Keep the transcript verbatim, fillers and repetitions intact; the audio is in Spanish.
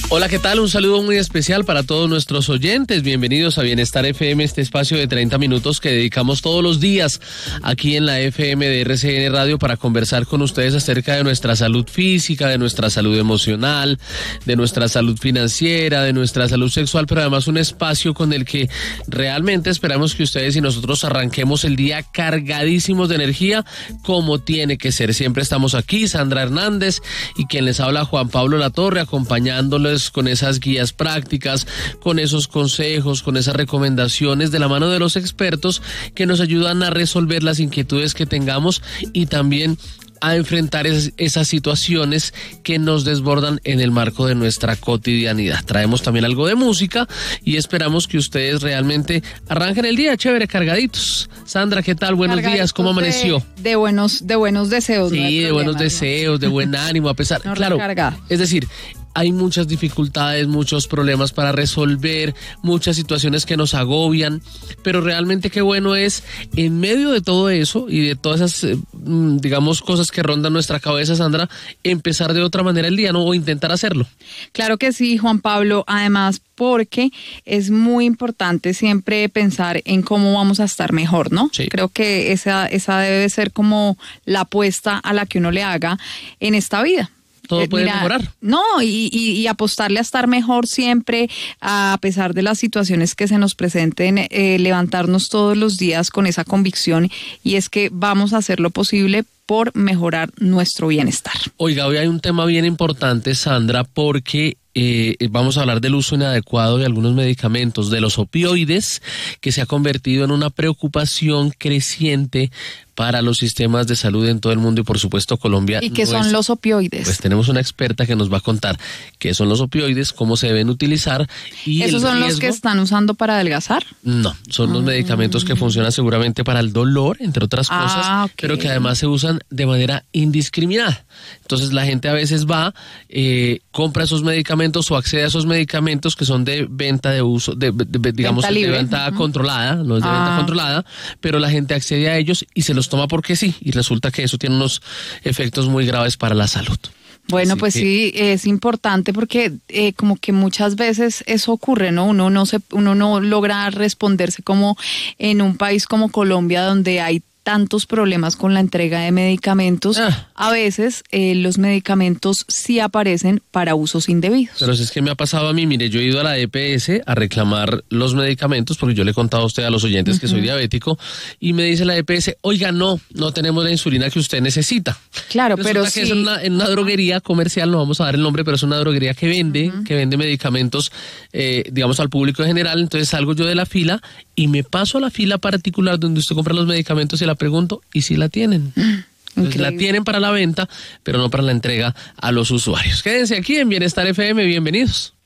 Hola, ¿qué tal? Un saludo muy especial para todos nuestros oyentes. Bienvenidos a Bienestar F M, este espacio de treinta minutos que dedicamos todos los días aquí en la F M de R C N Radio para conversar con ustedes acerca de nuestra salud física, de nuestra salud emocional, de nuestra salud financiera, de nuestra salud sexual, pero además un espacio con el que realmente esperamos que ustedes y nosotros arranquemos el día cargadísimos de energía como tiene que ser. Siempre estamos aquí, Sandra Hernández y quien les habla, Juan Pablo Latorre, acompañándoles con esas guías prácticas, con esos consejos, con esas recomendaciones de la mano de los expertos que nos ayudan a resolver las inquietudes que tengamos y también a enfrentar es, esas situaciones que nos desbordan en el marco de nuestra cotidianidad. Traemos también algo de música y esperamos que ustedes realmente arranquen el día chévere, cargaditos. Sandra, ¿qué tal? Buenos días, ¿cómo amaneció? De, de buenos de buenos deseos. Sí, no de buenos problema, deseos, ¿no? de buen ánimo, a pesar, No claro, recargada. Es decir, hay muchas dificultades, muchos problemas para resolver, muchas situaciones que nos agobian, pero realmente qué bueno es, en medio de todo eso y de todas esas, eh, digamos, cosas que rondan nuestra cabeza, Sandra, empezar de otra manera el día, ¿no? O intentar hacerlo. Claro que sí, Juan Pablo, además porque es muy importante siempre pensar en cómo vamos a estar mejor, ¿no? Sí. Creo que esa, esa debe ser como la apuesta a la que uno le haga en esta vida. Todo Eh, puede mira, mejorar. No, y, y, y apostarle a estar mejor siempre, a pesar de las situaciones que se nos presenten, eh, levantarnos todos los días con esa convicción, y es que vamos a hacer lo posible por mejorar nuestro bienestar. Oiga, hoy hay un tema bien importante, Sandra, porque eh, vamos a hablar del uso inadecuado de algunos medicamentos, de los opioides, que se ha convertido en una preocupación creciente para los sistemas de salud en todo el mundo y por supuesto Colombia. ¿Y qué no son es, los opioides? Pues tenemos una experta que nos va a contar qué son los opioides, cómo se deben utilizar y ¿Esos el son riesgo. los que están usando para adelgazar? No, son los medicamentos que funcionan seguramente para el dolor, entre otras Ah, cosas, ok. pero que además se usan de manera indiscriminada. Entonces la gente a veces va, eh, compra esos medicamentos o accede a esos medicamentos que son de venta de uso, de, de- de- digamos, Venta de libre. venta Ujú. controlada, no es de Ah. venta controlada, pero la gente accede a ellos y se los toma porque sí, y resulta que eso tiene unos efectos muy graves para la salud. Bueno, Así pues que- sí, es importante porque eh, como que muchas veces eso ocurre, ¿no? Uno no se, uno no logra responderse como en un país como Colombia, donde hay tantos problemas con la entrega de medicamentos. Ah. A veces eh, los medicamentos sí aparecen para usos indebidos. Pero si es que me ha pasado a mí, mire, yo he ido a la E P S a reclamar los medicamentos, porque yo le he contado a usted, a los oyentes, que soy diabético, y me dice la E P S, oiga, no, no tenemos la insulina que usted necesita. Claro, Resulta pero que sí. es en una, en una droguería comercial, no vamos a dar el nombre, pero es una droguería que vende, que vende medicamentos, eh, digamos, al público en general. Entonces salgo yo de la fila y me paso a la fila particular donde usted compra los medicamentos y la pregunto, ¿y si la tienen? Entonces, la Increíble. tienen para la venta, pero no para la entrega a los usuarios. Quédense aquí en Bienestar F M, bienvenidos.